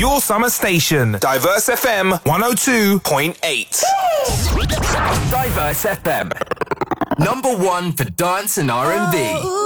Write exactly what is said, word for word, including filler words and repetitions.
Your summer station. Diverse F M one oh two point eight. Diverse F M. Number one for dance and R and B.